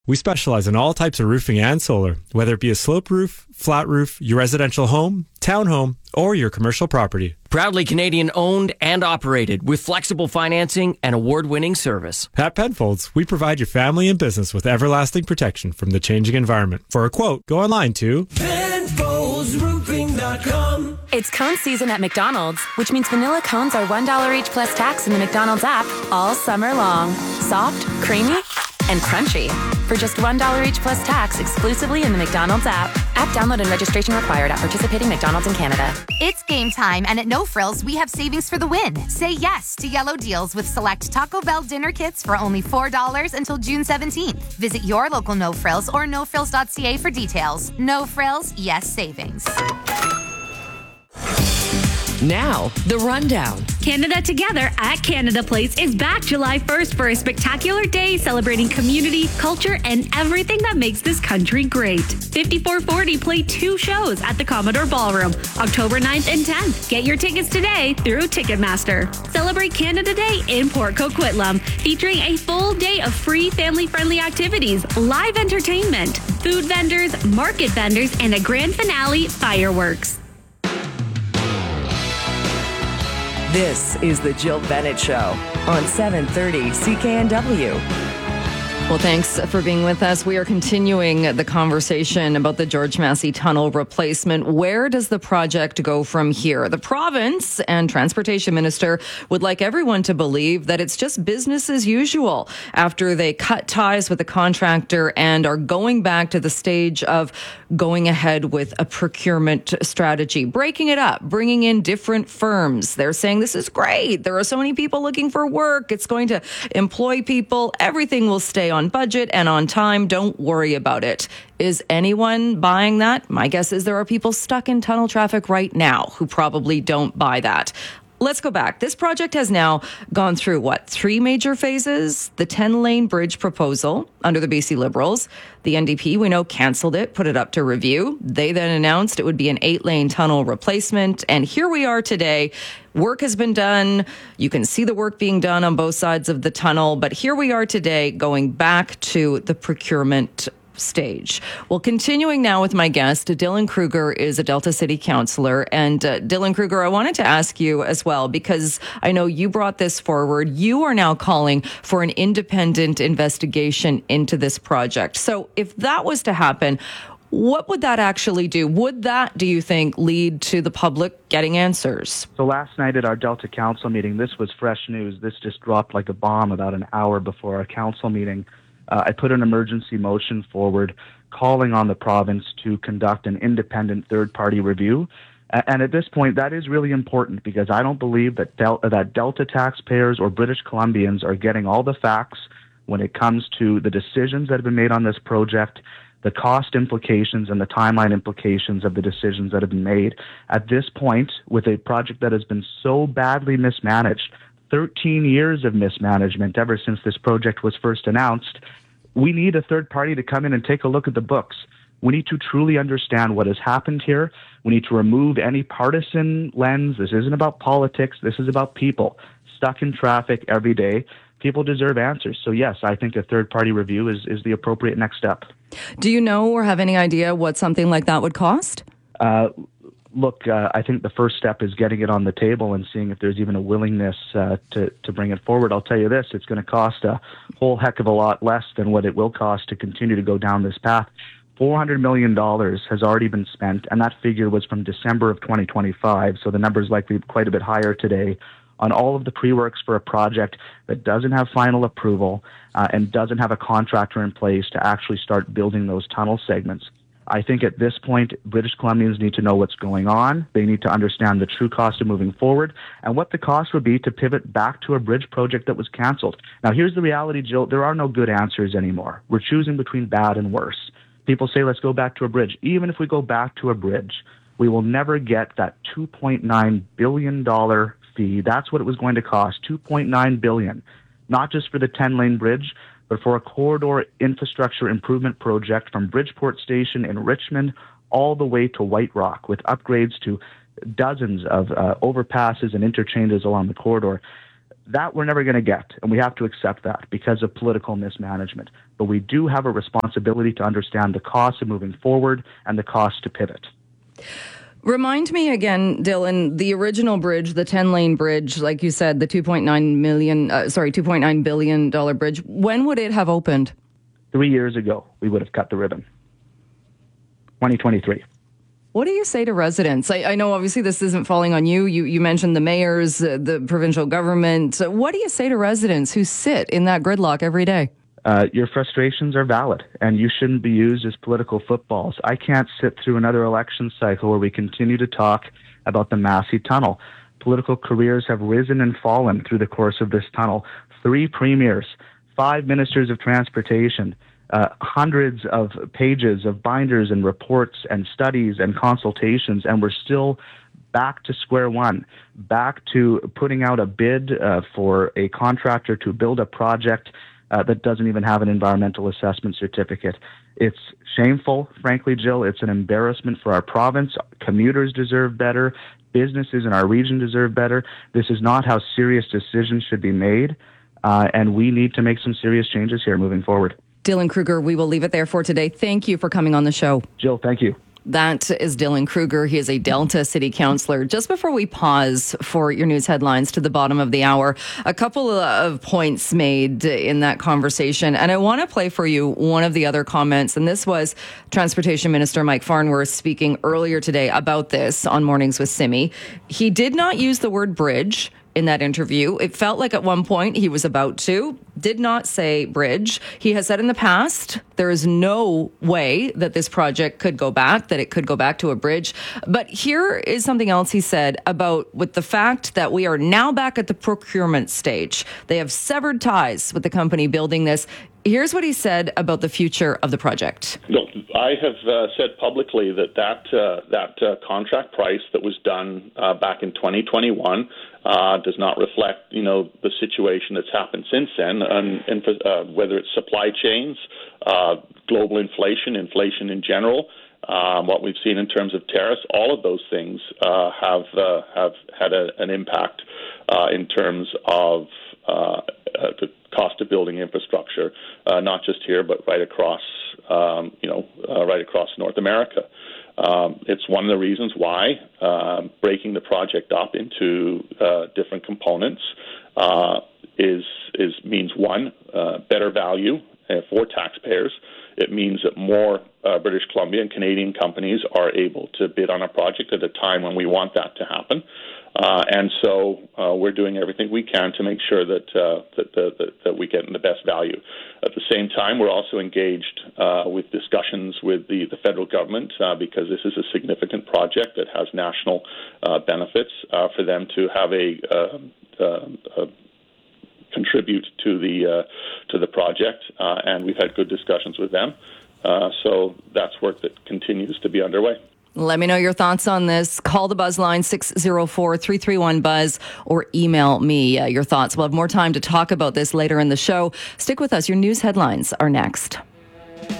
We specialize in all types of roofing and solar, whether it be a sloped roof, flat roof, your residential home, townhome, or your commercial property. Proudly Canadian owned and operated with flexible financing and award-winning service. At Penfolds, we provide your family and business with everlasting protection from the changing environment. For a quote, go online to PenfoldsRoofing.com. It's cone season at McDonald's, which means vanilla cones are $1 each plus tax in the McDonald's app all summer long. Soft, creamy, and crunchy. For just $1 each plus tax exclusively in the McDonald's app. App download and registration required at participating McDonald's in Canada. It's game time, and at No Frills, we have savings for the win. Say yes to yellow deals with select Taco Bell dinner kits for only $4 until June 17th. Visit your local No Frills or nofrills.ca for details. No Frills, yes savings. Now, the rundown. Canada Together at Canada Place is back July 1st for a spectacular day celebrating community, culture, and everything that makes this country great. 5440 play 2 shows at the Commodore Ballroom, October 9th and 10th. Get your tickets today through Ticketmaster. Celebrate Canada Day in Port Coquitlam, featuring a full day of free family-friendly activities, live entertainment, food vendors, market vendors, and a grand finale fireworks. This is the Jill Bennett Show on 730 CKNW. Well, thanks for being with us. We are continuing the conversation about the George Massey Tunnel replacement. Where does the project go from here? The province and Transportation Minister would like everyone to believe that it's just business as usual after they cut ties with the contractor and are going back to the stage of going ahead with a procurement strategy, breaking it up, bringing in different firms. They're saying this is great. There are so many people looking for work. It's going to employ people. Everything will stay on budget and on time. Don't worry about it. Is anyone buying that? My guess is there are people stuck in tunnel traffic right now who probably don't buy that. Let's go back. This project has now gone through, 3 major phases? The 10-lane bridge proposal under the BC Liberals. The NDP, we know, cancelled it, put it up to review. They then announced it would be an 8-lane tunnel replacement. And here we are today. Work has been done. You can see the work being done on both sides of the tunnel. But here we are today going back to the procurement stage. Well, continuing now with my guest, Dylan Kruger is a Delta City councillor. And Dylan Kruger, I wanted to ask you as well, because I know you brought this forward. You are now calling for an independent investigation into this project. So if that was to happen, what would that actually do? Would that, do you think, lead to the public getting answers? So last night at our Delta Council meeting, this was fresh news. This just dropped like a bomb about an hour before our council meeting. I put an emergency motion forward calling on the province to conduct an independent third-party review. And at this point, that is really important because I don't believe that Delta taxpayers or British Columbians are getting all the facts when it comes to the decisions that have been made on this project, the cost implications and the timeline implications of the decisions that have been made. At this point, with a project that has been so badly mismanaged, 13 years of mismanagement ever since this project was first announced, we need a third party to come in and take a look at the books. We need to truly understand what has happened here. We need to remove any partisan lens. This isn't about politics. This is about people stuck in traffic every day. People deserve answers. So yes, I think a third party review is the appropriate next step. Do you know or have any idea what something like that would cost? Look, I think the first step is getting it on the table and seeing if there's even a willingness to bring it forward. I'll tell you this, it's going to cost a whole heck of a lot less than what it will cost to continue to go down this path. $400 million has already been spent, and that figure was from December of 2025, so the number is likely quite a bit higher today, on all of the pre-works for a project that doesn't have final approval and doesn't have a contractor in place to actually start building those tunnel segments. I think at this point, British Columbians need to know what's going on. They need to understand the true cost of moving forward and what the cost would be to pivot back to a bridge project that was canceled. Now, here's the reality, Jill. There are no good answers anymore. We're choosing between bad and worse. People say, let's go back to a bridge. Even if we go back to a bridge, we will never get that $2.9 billion fee. That's what it was going to cost, $2.9 billion, not just for the 10-lane bridge, but for a corridor infrastructure improvement project from Bridgeport Station in Richmond all the way to White Rock, with upgrades to dozens of overpasses and interchanges along the corridor. That we're never going to get, and we have to accept that because of political mismanagement. But we do have a responsibility to understand the cost of moving forward and the cost to pivot. Remind me again, Dylan, the original bridge, the 10-lane bridge, like you said, the $2.9 billion bridge. When would it have opened? 3 years ago, we would have cut the ribbon. 2023. What do you say to residents? I know obviously this isn't falling on you. You mentioned the mayors, the provincial government. What do you say to residents who sit in that gridlock every day? Your frustrations are valid, and you shouldn't be used as political footballs. I can't sit through another election cycle where we continue to talk about the Massey Tunnel. Political careers have risen and fallen through the course of this tunnel. 3 premiers, 5 ministers of transportation, hundreds of pages of binders and reports and studies and consultations, and we're still back to square one, back to putting out a bid for a contractor to build a project that doesn't even have an environmental assessment certificate. It's shameful, frankly, Jill. It's an embarrassment for our province. Commuters deserve better. Businesses in our region deserve better. This is not how serious decisions should be made, and we need to make some serious changes here moving forward. Dylan Kruger, we will leave it there for today. Thank you for coming on the show. Jill, thank you. That is Dylan Kruger. He is a Delta City Councillor. Just before we pause for your news headlines to the bottom of the hour, a couple of points made in that conversation. And I want to play for you one of the other comments. And this was Transportation Minister Mike Farnworth speaking earlier today about this on Mornings with Simi. He did not use the word bridge in that interview. It felt like at one point he was about to, did not say bridge. He has said in the past, there is no way that this project could go back, that it could go back to a bridge. But here is something else he said about with the fact that we are now back at the procurement stage. They have severed ties with the company building this. Here's what he said about the future of the project. Look, I have said publicly that contract price that was done back in 2021 does not reflect, the situation that's happened since then, and whether it's supply chains, global inflation in general, what we've seen in terms of tariffs, all of those things have had an impact in terms of the cost of building infrastructure, not just here, but right across, right across North America. It's one of the reasons why breaking the project up into different components means one, better value for taxpayers. It means that more British Columbia and Canadian companies are able to bid on a project at a time when we want that to happen. And so we're doing everything we can to make sure that we get the best value. At the same time, we're also engaged with discussions with the federal government because this is a significant project that has national benefits for them to have contribute to the project, and we've had good discussions with them. So that's work that continues to be underway. Let me know your thoughts on this. Call the Buzz line 604-331-BUZZ or email me your thoughts. We'll have more time to talk about this later in the show. Stick with us. Your news headlines are next.